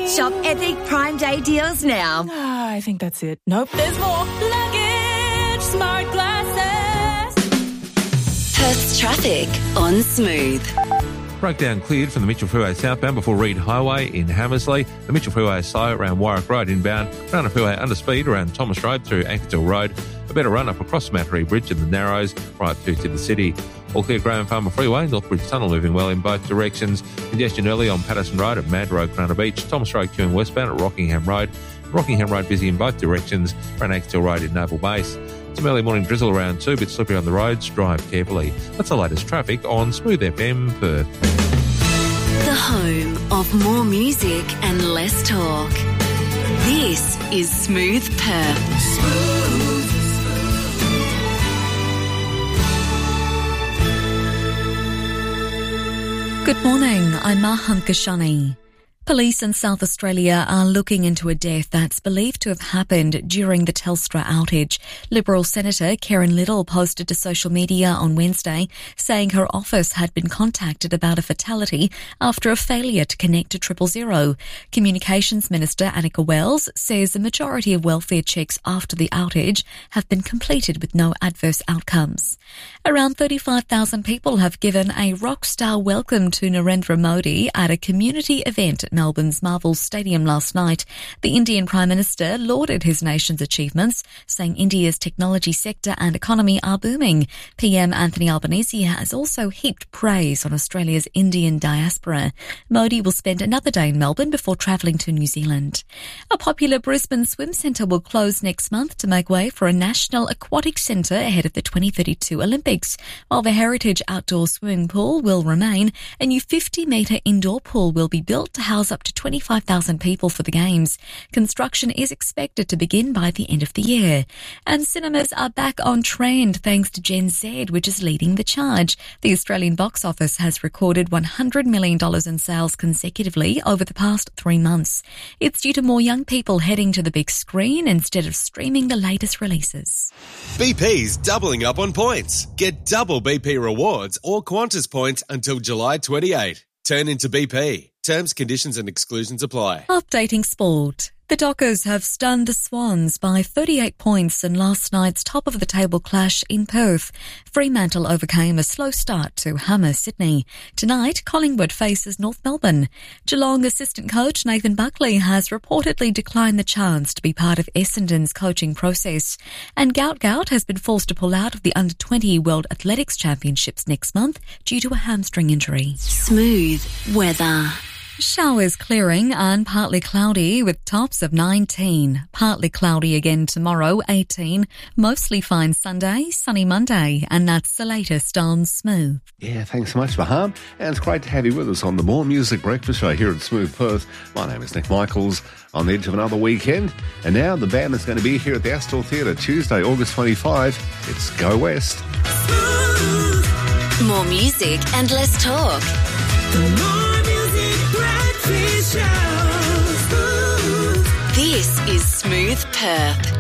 Shop epic Prime Day deals now. I think that's it. Nope, there's more. Luggage, smart glasses. Perth's traffic on Smooth. Breakdown cleared from the Mitchell Freeway southbound before Reed Highway in Hammersley. The Mitchell Freeway slow around Warwick Road inbound. Runner Freeway under speed around Thomas Road through Ankertill Road. A better run up across the Mattery Bridge and the Narrows right through to the city. All clear Graham Farmer Freeway, Northbridge Tunnel moving well in both directions. Congestion early on Patterson Road at Mad Road, Cronulla Beach. Thomas Road queuing westbound at Rockingham Road. Rockingham Road busy in both directions. Around Ankertill Road in Naval Base. Some early morning drizzle around too, bit slippery on the roads. Drive carefully. That's the latest traffic on Smooth FM Perth. The home of more music and less talk. This is Smooth Perth. Good morning, I'm Mahan Kashani. Police in South Australia are looking into a death that's believed to have happened during the Telstra outage. Liberal Senator Karen Little posted to social media on Wednesday saying her office had been contacted about a fatality after a failure to connect to 000. Communications Minister Annika Wells says the majority of welfare checks after the outage have been completed with no adverse outcomes. Around 35,000 people have given a rock-star welcome to Narendra Modi at a community event at Melbourne's Marvel Stadium last night. The Indian Prime Minister lauded his nation's achievements, saying India's technology sector and economy are booming. PM Anthony Albanese has also heaped praise on Australia's Indian diaspora. Modi will spend another day in Melbourne before travelling to New Zealand. A popular Brisbane swim centre will close next month to make way for a national aquatic centre ahead of the 2032 Olympics. While the heritage outdoor swimming pool will remain, a new 50-metre indoor pool will be built to house up to 25,000 people for the Games. Construction is expected to begin by the end of the year. And cinemas are back on trend thanks to Gen Z, which is leading the charge. The Australian box office has recorded $100 million in sales consecutively over the past 3 months. It's due to more young people heading to the big screen instead of streaming the latest releases. BP's doubling up on points. Get double BP rewards or Qantas points until July 28. Turn into BP. Terms, conditions and exclusions apply. Updating sport. The Dockers have stunned the Swans by 38 points in last night's top-of-the-table clash in Perth. Fremantle overcame a slow start to hammer Sydney. Tonight, Collingwood faces North Melbourne. Geelong assistant coach Nathan Buckley has reportedly declined the chance to be part of Essendon's coaching process. And Gout has been forced to pull out of the Under-20 World Athletics Championships next month due to a hamstring injury. Smooth weather. Showers clearing and partly cloudy with tops of 19. Partly cloudy again tomorrow, 18. Mostly fine Sunday, sunny Monday. And that's the latest on Smooth. Yeah, thanks so much, Maham. And it's great to have you with us on the More Music Breakfast Show here at Smooth Perth. My name is Nick Michaels, on the edge of another weekend. And now the band is going to be here at the Astor Theatre Tuesday, August 25. It's Go West. More music and less talk. This is Smooth Perth.